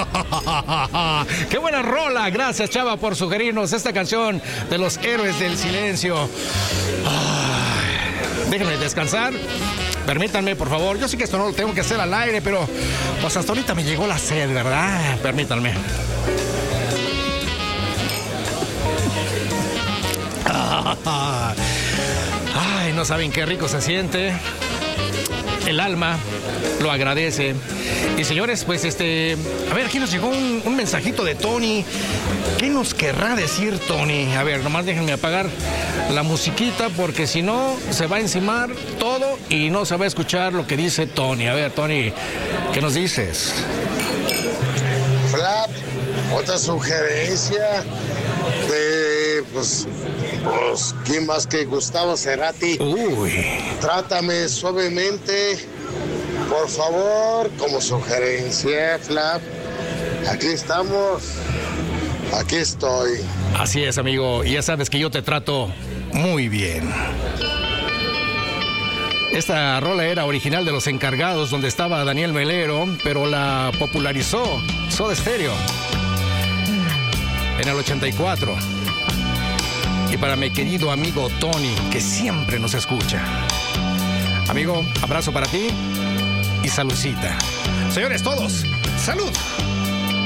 ¡Qué buena rola! Gracias, Chava, por sugerirnos esta canción de los Héroes del Silencio. Déjenme descansar. Permítanme, por favor. Yo sé que esto no lo tengo que hacer al aire, pero pues hasta ahorita me llegó la sed, ¿verdad? Permítanme. Ay, no saben qué rico se siente. El alma lo agradece. Y señores, pues a ver, aquí nos llegó un mensajito de Tony. ¿Qué nos querrá decir Tony? A ver, nomás déjenme apagar la musiquita porque si no se va a encimar todo y no se va a escuchar lo que dice Tony. A ver, Tony, ¿qué nos dices? Flap, otra sugerencia de, pues, ¿quién más que Gustavo Cerati? Uy. Trátame suavemente, por favor, como sugerencia, Flap. Aquí estamos, aquí estoy. Así es, amigo, y ya sabes que yo te trato muy bien. Esta rola era original de Los Encargados, donde estaba Daniel Melero, pero la popularizó Soda Stereo en el 84. Y para mi querido amigo Tony, que siempre nos escucha. Amigo, abrazo para ti y saludcita. Señores, todos, ¡salud!